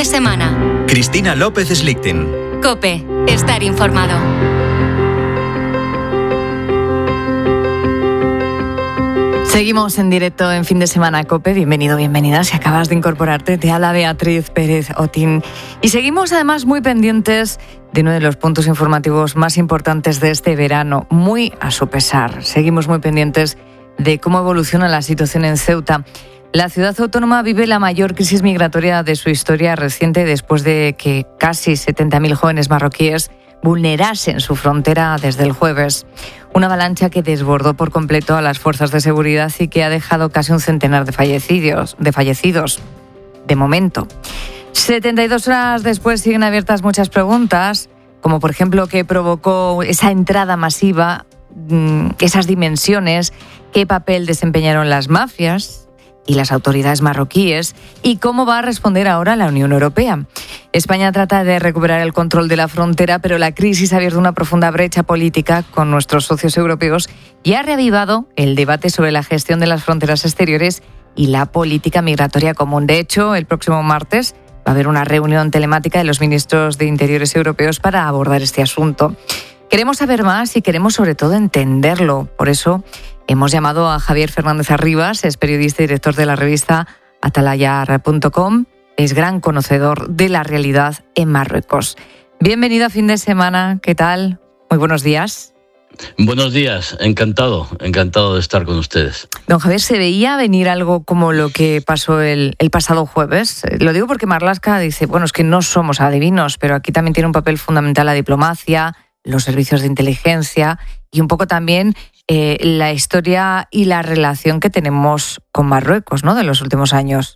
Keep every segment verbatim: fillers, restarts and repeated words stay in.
de semana. Cristina López Slichting. COPE. Estar informado. Seguimos en directo en Fin de Semana COPE. Bienvenido, bienvenida. Si acabas de incorporarte, te habla Beatriz Pérez Otín. Y seguimos además muy pendientes de uno de los puntos informativos más importantes de este verano, muy a su pesar. Seguimos muy pendientes de cómo evoluciona la situación en Ceuta. La ciudad autónoma vive la mayor crisis migratoria de su historia reciente después de que casi setenta mil jóvenes marroquíes vulnerasen su frontera desde el jueves. Una avalancha que desbordó por completo a las fuerzas de seguridad y que ha dejado casi un centenar de fallecidos, de fallecidos, de momento. setenta y dos horas después siguen abiertas muchas preguntas, como por ejemplo qué provocó esa entrada masiva, esas dimensiones, qué papel desempeñaron las mafias y las autoridades marroquíes, y cómo va a responder ahora la Unión Europea. España trata de recuperar el control de la frontera, pero la crisis ha abierto una profunda brecha política con nuestros socios europeos y ha reavivado el debate sobre la gestión de las fronteras exteriores y la política migratoria común. De hecho, el próximo martes va a haber una reunión telemática de los ministros de Interiores europeos para abordar este asunto. Queremos saber más y queremos sobre todo entenderlo. Por eso hemos llamado a Javier Fernández Arribas, es periodista y director de la revista Atalayar punto com. Es gran conocedor de la realidad en Marruecos. Bienvenido a Fin de Semana, ¿qué tal? Muy buenos días. Buenos días, encantado, encantado de estar con ustedes. Don Javier, ¿se veía venir algo como lo que pasó el, el pasado jueves? Lo digo porque Marlaska dice, bueno, es que no somos adivinos, pero aquí también tiene un papel fundamental la diplomacia, los servicios de inteligencia y un poco también eh, la historia y la relación que tenemos con Marruecos, ¿no?, de los últimos años.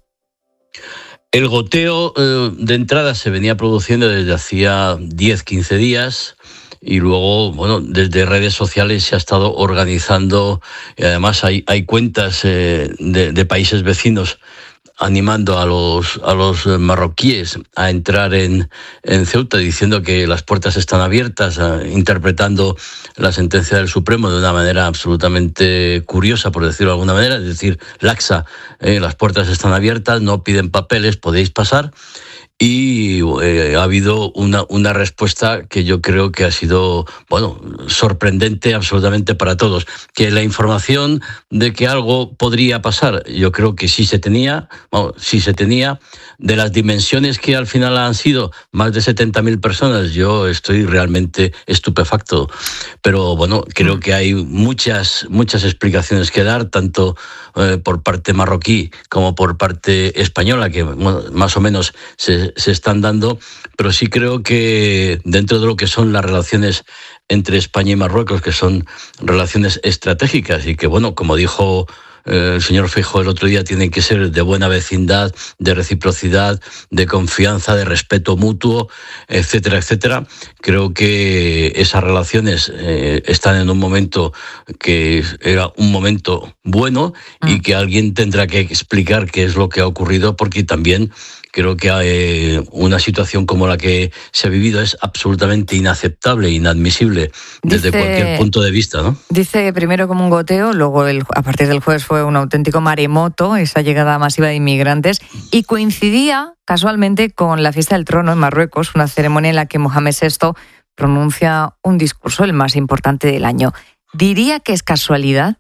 El goteo eh, de entrada se venía produciendo desde hacía diez, quince días y luego, bueno, desde redes sociales se ha estado organizando y además hay, hay cuentas eh, de, de países vecinos animando a los a los marroquíes a entrar en, en Ceuta, diciendo que las puertas están abiertas, eh, interpretando la sentencia del Supremo de una manera absolutamente curiosa, por decirlo de alguna manera, es decir, laxa, eh, las puertas están abiertas, no piden papeles, podéis pasar. Y eh, ha habido una, una respuesta que yo creo que ha sido, bueno, sorprendente absolutamente para todos. Que la información de que algo podría pasar, yo creo que sí se tenía, bueno, sí se tenía. De las dimensiones que al final han sido más de setenta mil personas, yo estoy realmente estupefacto. Pero bueno, creo que hay muchas, muchas explicaciones que dar, tanto eh, por parte marroquí como por parte española, que bueno, más o menos se se están dando, pero sí creo que dentro de lo que son las relaciones entre España y Marruecos, que son relaciones estratégicas y que, bueno, como dijo eh, el señor Feijóo el otro día, tienen que ser de buena vecindad, de reciprocidad, de confianza, de respeto mutuo, etcétera, etcétera. Creo que esas relaciones eh, están en un momento que era un momento bueno y que alguien tendrá que explicar qué es lo que ha ocurrido, porque también creo que eh, una situación como la que se ha vivido es absolutamente inaceptable, inadmisible desde dice, cualquier punto de vista, ¿no? Dice primero como un goteo, luego el, a partir del jueves fue un auténtico maremoto, esa llegada masiva de inmigrantes, y coincidía casualmente con la fiesta del trono en Marruecos, una ceremonia en la que Mohamed sexto pronuncia un discurso, el más importante del año. ¿Diría que es casualidad?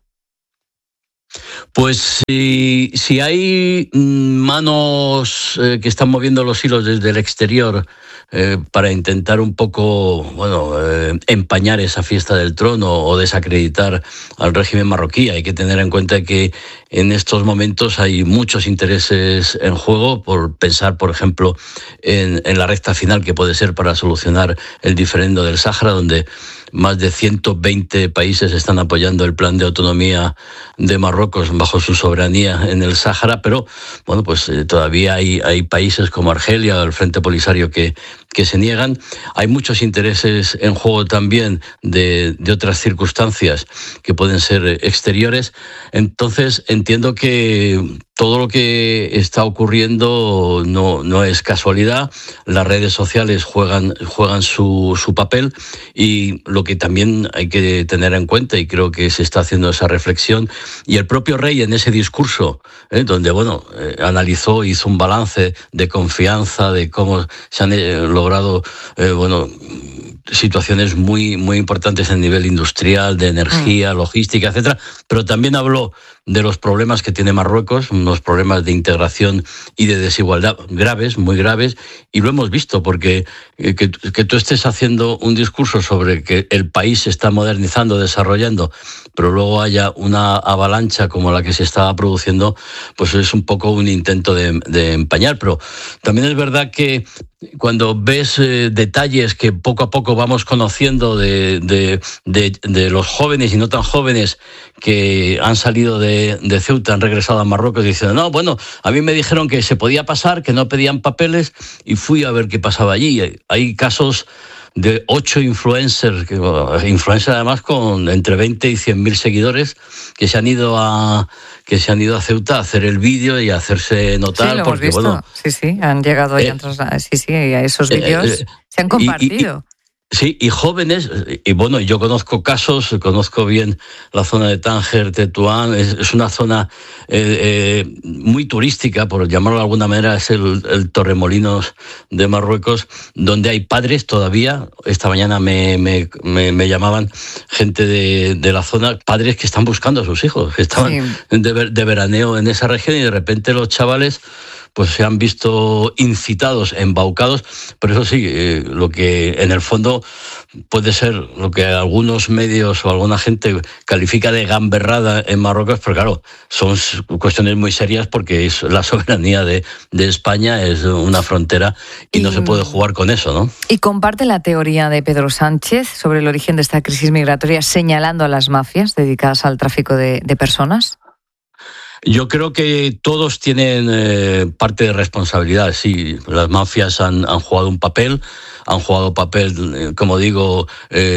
Pues si, si hay manos eh, que están moviendo los hilos desde el exterior eh, para intentar un poco, bueno, eh, empañar esa fiesta del trono o desacreditar al régimen marroquí, hay que tener en cuenta que en estos momentos hay muchos intereses en juego, por pensar, por ejemplo, en, en la recta final que puede ser para solucionar el diferendo del Sáhara, donde más de ciento veinte países están apoyando el plan de autonomía de Marruecos bajo su soberanía en el Sáhara, pero bueno, pues eh, todavía hay, hay países como Argelia o el Frente Polisario que, que se niegan. Hay muchos intereses en juego también de, de otras circunstancias que pueden ser exteriores. Entonces entiendo que todo lo que está ocurriendo no, no es casualidad. Las redes sociales juegan, juegan su, su papel, y lo que también hay que tener en cuenta, y creo que se está haciendo esa reflexión, y el propio rey en ese discurso, eh, donde bueno eh, analizó, hizo un balance de confianza, de cómo se han eh, logrado eh, bueno situaciones muy, muy importantes a nivel industrial, de energía, logística, etcétera, pero también habló de los problemas que tiene Marruecos, unos problemas de integración y de desigualdad graves, muy graves, y lo hemos visto, porque que, que tú estés haciendo un discurso sobre que el país se está modernizando, desarrollando, pero luego haya una avalancha como la que se estaba produciendo, pues es un poco un intento de, de empañar. Pero también es verdad que cuando ves eh, detalles que poco a poco vamos conociendo de, de, de, de los jóvenes y no tan jóvenes que han salido de, de Ceuta, han regresado a Marruecos diciendo, no, bueno, a mí me dijeron que se podía pasar, que no pedían papeles, y fui a ver qué pasaba allí. Hay casos de ocho influencers, que, influencers además con entre veinte y cien mil seguidores, que se han ido a que se han ido a Ceuta a hacer el vídeo y a hacerse notar. Sí, lo porque, hemos visto. Bueno, sí, sí, han llegado eh, ya, sí, sí, a esos vídeos eh, eh, se han compartido. Y, y, Sí, y jóvenes, y bueno, yo conozco casos, conozco bien la zona de Tánger, Tetuán, es, es una zona eh, eh, muy turística, por llamarlo de alguna manera, es el, el Torremolinos de Marruecos, donde hay padres todavía. Esta mañana me, me, me, me llamaban gente de, de la zona, padres que están buscando a sus hijos, que estaban sí. de, de veraneo en esa región, y de repente los chavales pues se han visto incitados, embaucados, pero eso sí, eh, lo que en el fondo puede ser lo que algunos medios o alguna gente califica de gamberrada en Marruecos, pero claro, son cuestiones muy serias, porque es la soberanía de, de España, es una frontera, y, y no se puede jugar con eso, ¿no? Y comparte la teoría de Pedro Sánchez sobre el origen de esta crisis migratoria, señalando a las mafias dedicadas al tráfico de, de personas. Yo creo que todos tienen eh, parte de responsabilidad. Sí, las mafias han, han jugado un papel, han jugado papel, eh, como digo,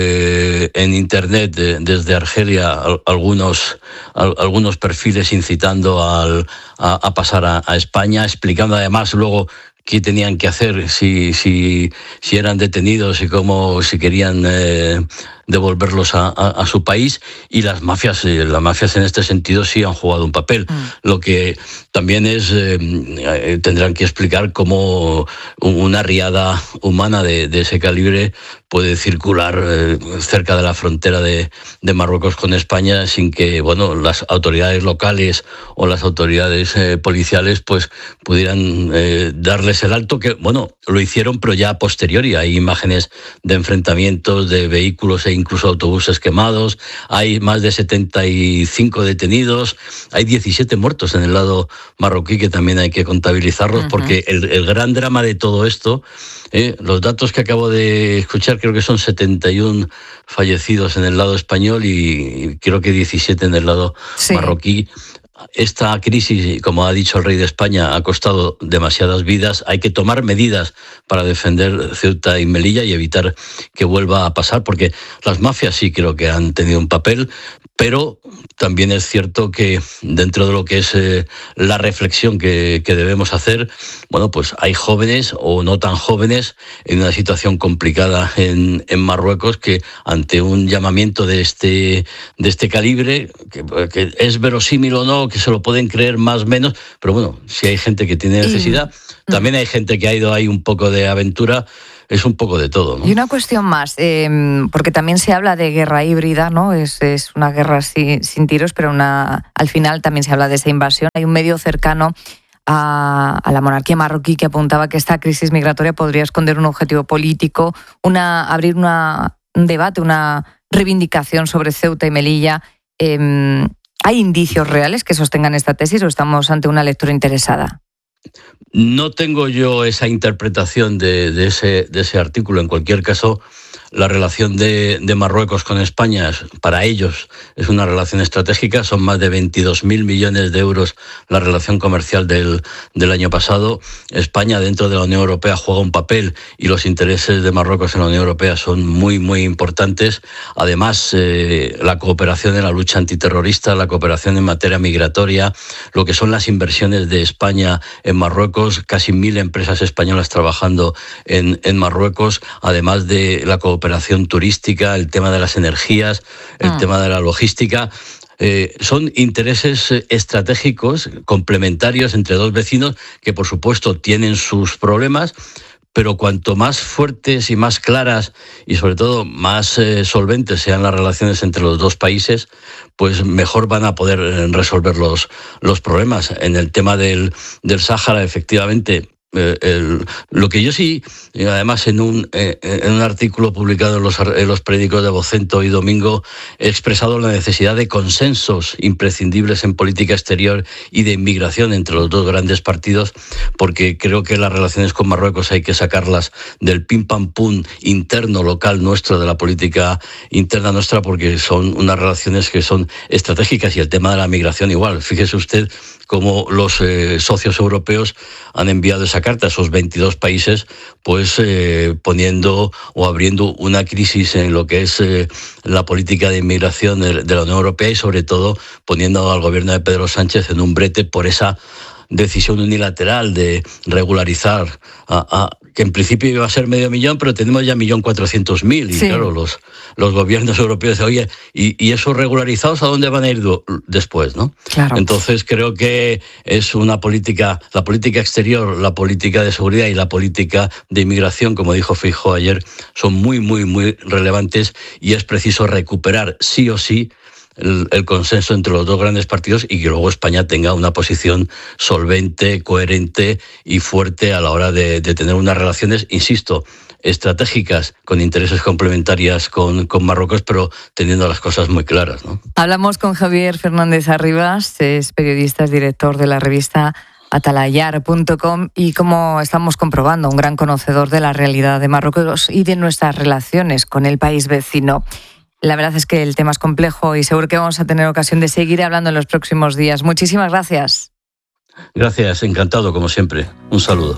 eh, en Internet eh, desde Argelia, al, algunos, al, algunos perfiles incitando al, a, a pasar a, a España, explicando además luego qué tenían que hacer si, si, si eran detenidos y cómo, si querían eh, devolverlos a, a, a su país. Y las mafias, eh, las mafias en este sentido sí han jugado un papel. Mm. Lo que también es, eh, tendrán que explicar cómo una riada humana de, de ese calibre puede circular eh, cerca de la frontera de, de Marruecos con España sin que, bueno, las autoridades locales o las autoridades eh, policiales pues pudieran eh, darles el alto, que, bueno, lo hicieron, pero ya a posteriori. Hay imágenes de enfrentamientos de vehículos e incluso autobuses quemados, hay más de setenta y cinco detenidos, hay diecisiete muertos en el lado marroquí, que también hay que contabilizarlos, uh-huh. porque el, el gran drama de todo esto, eh, los datos que acabo de escuchar, creo que son setenta y uno fallecidos en el lado español y creo que diecisiete en el lado sí. marroquí. Esta crisis, como ha dicho el rey de España, ha costado demasiadas vidas. Hay que tomar medidas para defender Ceuta y Melilla y evitar que vuelva a pasar, porque las mafias sí creo que han tenido un papel, pero también es cierto que dentro de lo que es eh, la reflexión que, que debemos hacer, bueno, pues hay jóvenes o no tan jóvenes en una situación complicada en, en Marruecos, que ante un llamamiento de este, de este calibre, que, que es verosímil o no, que se lo pueden creer más o menos, pero bueno, si hay gente que tiene necesidad, y... también hay gente que ha ido ahí un poco de aventura. Es un poco de todo, ¿no? Y una cuestión más, eh, porque también se habla de guerra híbrida, ¿no? Es, es una guerra sin, sin tiros, pero una, al final también se habla de esa invasión. Hay un medio cercano a, a la monarquía marroquí que apuntaba que esta crisis migratoria podría esconder un objetivo político, una, abrir una, un debate, una reivindicación sobre Ceuta y Melilla. Eh, ¿Hay indicios reales que sostengan esta tesis o estamos ante una lectura interesada? No tengo yo esa interpretación de, de, ese, de ese artículo. En cualquier caso, la relación de, de Marruecos con España, para ellos, es una relación estratégica. Son más de veintidós mil millones de euros la relación comercial del, del año pasado. España dentro de la Unión Europea juega un papel y los intereses de Marruecos en la Unión Europea son muy, muy importantes. Además, eh, la cooperación en la lucha antiterrorista, la cooperación en materia migratoria, lo que son las inversiones de España en Marruecos, casi mil empresas españolas trabajando en, en Marruecos, además de la cooperación turística, el tema de las energías, el ah. tema de la logística. Eh, son intereses estratégicos complementarios entre dos vecinos que, por supuesto, tienen sus problemas, pero cuanto más fuertes y más claras y sobre todo más eh, solventes sean las relaciones entre los dos países, pues mejor van a poder resolver los, los problemas. En el tema del, del Sáhara, efectivamente, Eh, el, lo que yo sí, además en un eh, en un artículo publicado en los, en los periódicos de Vocento y Domingo, he expresado la necesidad de consensos imprescindibles en política exterior y de inmigración entre los dos grandes partidos, porque creo que las relaciones con Marruecos hay que sacarlas del pim pam pum interno local nuestro, de la política interna nuestra, porque son unas relaciones que son estratégicas. Y el tema de la migración igual. Fíjese usted cómo los eh, socios europeos han enviado esa carta a esos veintidós países, pues eh, poniendo o abriendo una crisis en lo que es eh, la política de inmigración de, de la Unión Europea, y sobre todo poniendo al gobierno de Pedro Sánchez en un brete por esa decisión unilateral de regularizar a, a que en principio iba a ser medio millón, pero tenemos ya millón cuatrocientos mil. Y sí, claro, los, los gobiernos europeos dicen, oye, ¿y, y esos regularizados a dónde van a ir do, después, no? Claro. Entonces creo que es una política, la política exterior, la política de seguridad y la política de inmigración, como dijo Feijóo ayer, son muy, muy, muy relevantes, y es preciso recuperar sí o sí El, el consenso entre los dos grandes partidos, y que luego España tenga una posición solvente, coherente y fuerte a la hora de, de tener unas relaciones, insisto, estratégicas, con intereses complementarias con, con Marruecos, pero teniendo las cosas muy claras, ¿no? Hablamos con Javier Fernández Arribas, es periodista, es director de la revista Atalayar punto com, y como estamos comprobando, un gran conocedor de la realidad de Marruecos y de nuestras relaciones con el país vecino. La verdad es que el tema es complejo y seguro que vamos a tener ocasión de seguir hablando en los próximos días. Muchísimas gracias. Gracias, encantado como siempre. Un saludo.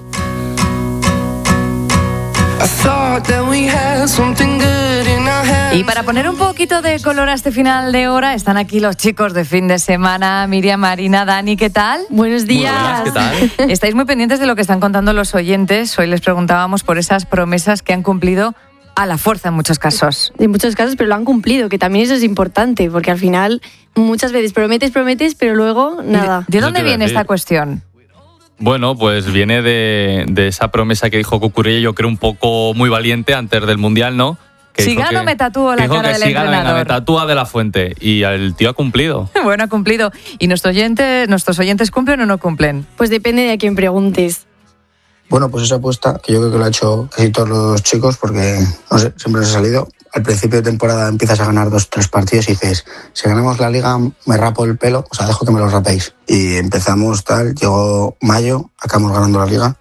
Y para poner un poquito de color a este final de hora, están aquí los chicos de fin de semana. Miriam, Marina, Dani, ¿qué tal? Buenos días. Muy buenas, ¿qué tal? Estáis muy pendientes de lo que están contando los oyentes. Hoy les preguntábamos por esas promesas que han cumplido a la fuerza en muchos casos. En muchos casos, pero lo han cumplido, que también eso es importante, porque al final muchas veces prometes, prometes, pero luego nada. ¿De dónde viene esta cuestión? Bueno, pues viene de, de esa promesa que dijo Cucurella, yo creo un poco muy valiente antes del Mundial, ¿no? Que si gano que, me tatúo la cara que del si gano, entrenador. Venga, me tatúa de la Fuente. Y el tío ha cumplido. Bueno, ha cumplido. ¿Y nuestro oyente, nuestros oyentes cumplen o no cumplen? Pues depende de a quién preguntes. Bueno, pues esa apuesta, que yo creo que lo ha hecho casi todos los chicos, porque, no sé, siempre nos ha salido. Al principio de temporada empiezas a ganar dos, tres partidos y dices, si ganamos la Liga me rapo el pelo, o sea, dejo que me lo rapéis. Y empezamos tal, llegó mayo, acabamos ganando la Liga,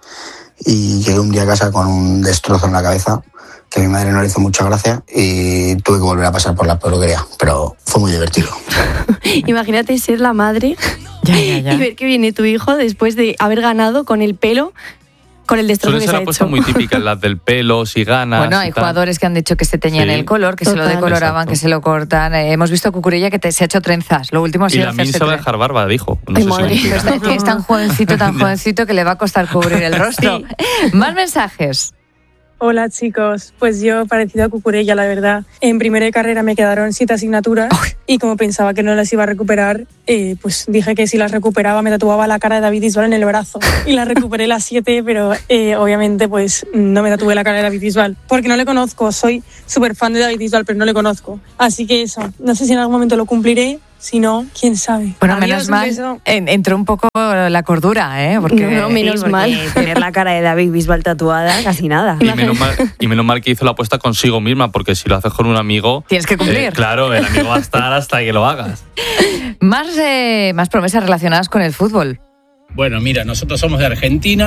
y llegué un día a casa con un destrozo en la cabeza, que a mi madre no le hizo mucha gracia, y tuve que volver a pasar por la peluquería, pero fue muy divertido. Imagínate ser la madre ya, ya, ya. y ver que viene tu hijo después de haber ganado con el pelo, con el destrozo Suele que ser se ha apuestas hecho. muy típicas, las del pelo, si ganas. Bueno, hay jugadores que han dicho que se teñían Sí. el color, que Total. se lo decoloraban, Exacto. que se lo cortan. Eh, hemos visto a Cucurella que te, se ha hecho trenzas. Lo último ha Y sido la mí hacerse se va a tre- dejar barba, dijo. No Ay, sé si madre. mentira. Pero está- que es tan jovencito, tan jovencito que le va a costar cubrir el rostro. Sí. Más mensajes. Hola chicos, pues yo parecido a Cucurella, la verdad. En primera de carrera me quedaron siete asignaturas y como pensaba que no las iba a recuperar, eh, pues dije que si las recuperaba me tatuaba la cara de David Bisbal en el brazo. Y las recuperé las siete, pero eh, obviamente pues no me tatué la cara de David Bisbal porque no le conozco. Soy súper fan de David Bisbal, pero no le conozco. Así que eso, no sé si en algún momento lo cumpliré. Si no, quién sabe. Bueno, Adiós, menos un mal, beso. en- entró un poco la cordura, ¿eh? Porque, No, no, menos Sí, porque mal. tener la cara de David Bisbal tatuada, casi nada. Y menos, mal, y menos mal que hizo la apuesta consigo misma, porque si lo haces con un amigo... Tienes que cumplir. eh, claro, el amigo va a estar hasta que lo hagas. Más, eh, más promesas relacionadas con el fútbol. Bueno, mira, nosotros somos de Argentina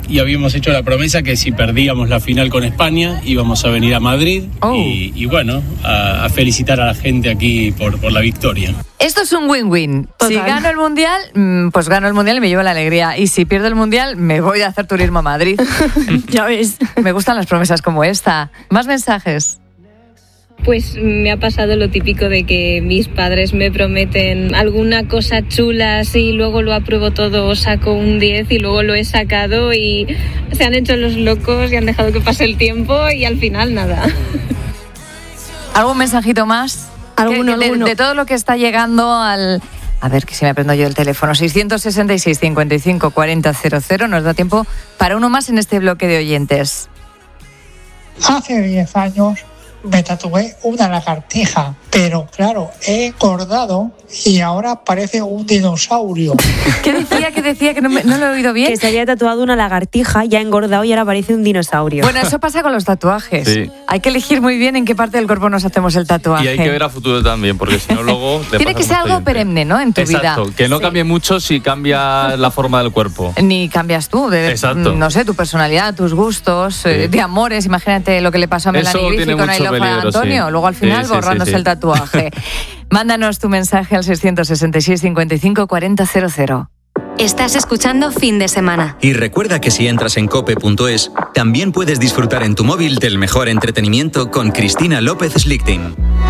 y habíamos hecho la promesa que si perdíamos la final con España íbamos a venir a Madrid oh. y, y bueno, a, a felicitar a la gente aquí por, por la victoria. Esto es un win-win. Total. Si gano el Mundial, pues gano el Mundial y me llevo la alegría. Y si pierdo el Mundial, me voy a hacer turismo a Madrid. Ya ves. Me gustan las promesas como esta. Más mensajes. Pues me ha pasado lo típico de que mis padres me prometen alguna cosa chula, así, luego lo apruebo todo, saco un diez y luego lo he sacado y se han hecho los locos y han dejado que pase el tiempo y al final nada. ¿Algún mensajito más? ¿Alguno, de, alguno? De, de todo lo que está llegando al... A ver, que si me aprendo yo el teléfono. seiscientos sesenta y seis, cincuenta y cinco, cuarenta, cero cero. Nos da tiempo para uno más en este bloque de oyentes. Hace diez años me tatué una lagartija, pero claro, he engordado y ahora parece un dinosaurio. ¿Qué decía? ¿Qué decía? Que no, me, no lo he oído bien. Que se había tatuado una lagartija, ya ha engordado y ahora parece un dinosaurio. Bueno, eso pasa con los tatuajes. Sí. Hay que elegir muy bien en qué parte del cuerpo nos hacemos el tatuaje. Y hay que ver a futuro también, porque si no luego... Tiene que ser algo perenne, ¿no? En tu Exacto, vida. Que no sí. cambie mucho si cambia la forma del cuerpo. Ni cambias tú. De, Exacto. No sé, tu personalidad, tus gustos, sí. eh, de amores. Imagínate lo que le pasó a Melanie Griffith con I Love Antonio. Sí. Luego al final sí, sí, borrándose sí, sí. el tatuaje. Mándanos tu mensaje al seiscientos sesenta y seis, cincuenta y cinco, cuarenta, cero cero. Estás escuchando Fin de Semana. Y recuerda que si entras en cope punto es, también puedes disfrutar en tu móvil del mejor entretenimiento con Cristina López Slichting.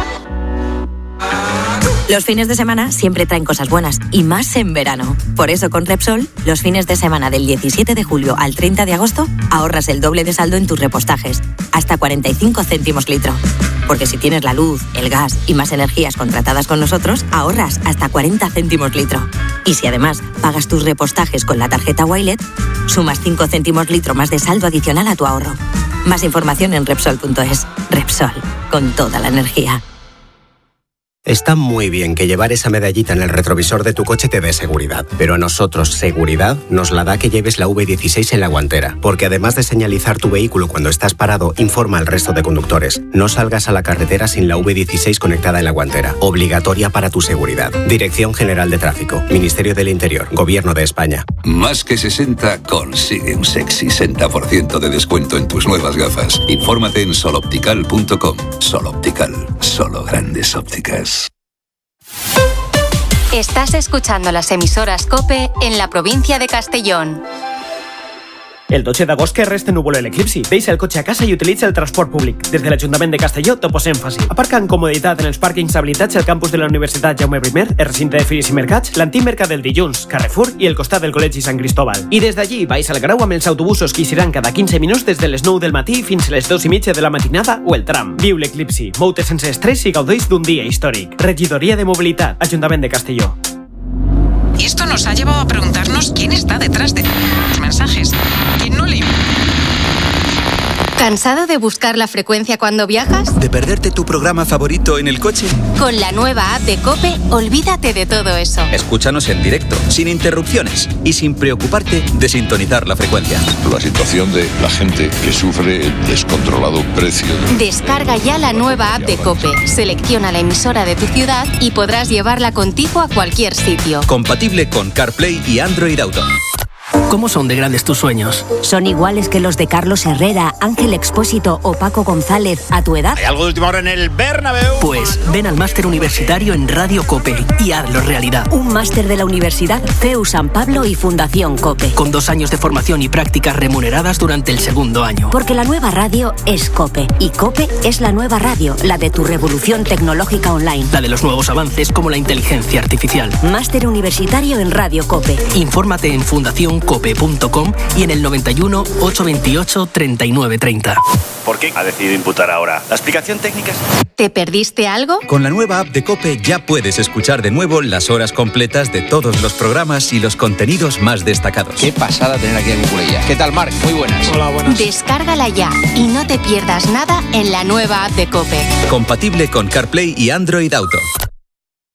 Los fines de semana siempre traen cosas buenas, y más en verano. Por eso con Repsol, los fines de semana del diecisiete de julio al treinta de agosto, ahorras el doble de saldo en tus repostajes, hasta cuarenta y cinco céntimos litro. Porque si tienes la luz, el gas y más energías contratadas con nosotros, ahorras hasta cuarenta céntimos litro. Y si además pagas tus repostajes con la tarjeta Wilet, sumas cinco céntimos litro más de saldo adicional a tu ahorro. Más información en Repsol punto es. Repsol, con toda la energía. Está muy bien que llevar esa medallita en el retrovisor de tu coche te dé seguridad, pero a nosotros seguridad nos la da que lleves la V dieciséis en la guantera, porque además de señalizar tu vehículo cuando estás parado, informa al resto de conductores. No salgas a la carretera sin la V dieciséis conectada en la guantera, obligatoria para tu seguridad. Dirección General de Tráfico, Ministerio del Interior, Gobierno de España. Más que sesenta consigue un sexy sesenta por ciento de descuento en tus nuevas gafas. Infórmate en sol optical punto com. Sol Optical, solo grandes ópticas. Estás escuchando las emisoras COPE en la provincia de Castellón. El dotze d'agost que resta núvol l'eclipsi. Deixa el cotxe a casa i utilitza el transport públic. Des de l'Ajuntament de Castelló te posem fàcil. Aparca amb comoditat en els pàrquings habilitats al campus de la Universitat Jaume primer, el recinte de Fires i Mercats, l'antic mercat del Dilluns, Carrefour i el costat del Col·legi Sant Cristóbal. I des d'allí vais al Grau amb els autobusos que hi seran cada quinze minuts des de les nou del matí fins a les dos i mitja de la matinada o el tram. Viu l'eclipsi, mou-te sense estrès i gaudeix d'un dia històric. Regidoria de Mobilitat, Ajuntament de Castelló. Y esto nos ha llevado a preguntarnos quién está detrás de los mensajes. ¿Quién no le... ¿Cansado de buscar la frecuencia cuando viajas? ¿De perderte tu programa favorito en el coche? Con la nueva app de COPE, olvídate de todo eso. Escúchanos en directo, sin interrupciones y sin preocuparte de sintonizar la frecuencia. La situación de la gente que sufre el descontrolado precio. De... Descarga ya la nueva app de COPE, selecciona la emisora de tu ciudad y podrás llevarla contigo a cualquier sitio. Compatible con CarPlay y Android Auto. ¿Cómo son de grandes tus sueños? ¿Son iguales que los de Carlos Herrera, Ángel Expósito o Paco González a tu edad? ¿Hay algo de última hora en el Bernabéu? Pues ven al máster universitario en Radio COPE y hazlo realidad. Un máster de la Universidad C E U San Pablo y Fundación COPE. Con dos años de formación y prácticas remuneradas durante el segundo año. Porque la nueva radio es COPE y COPE es la nueva radio, la de tu revolución tecnológica online. La de los nuevos avances como la inteligencia artificial. Máster universitario en Radio COPE. Infórmate en fundación cope punto com y en el noventa y uno, ochocientos veintiocho, treinta y nueve treinta. ¿Por qué ha decidido imputar ahora? ¿La explicación técnica es...? ¿Te perdiste algo? Con la nueva app de COPE ya puedes escuchar de nuevo las horas completas de todos los programas y los contenidos más destacados. Qué pasada tener aquí a Cucurella. ¿Qué tal, Marc? Muy buenas. Hola, buenas. Descárgala ya y no te pierdas nada en la nueva app de COPE. Compatible con CarPlay y Android Auto.